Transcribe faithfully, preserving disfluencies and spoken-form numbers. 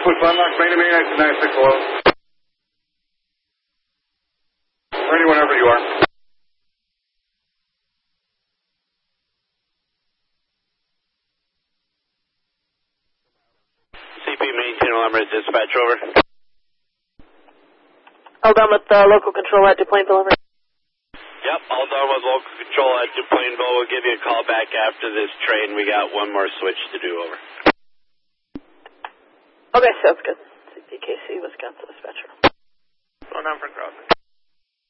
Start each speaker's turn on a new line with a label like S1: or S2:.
S1: Northwest Landmark, main to main, nine six below. Ready whenever you are.
S2: C P maintain alarm dispatch, over.
S3: All done with uh, local control at DuPlainville, over.
S2: Yep, all done with local control at DuPlainville. We'll give you a call back after this train. We got one more switch to do, over.
S3: Okay, sounds good. C P K C, Wisconsin dispatcher.
S4: Going on for crossing.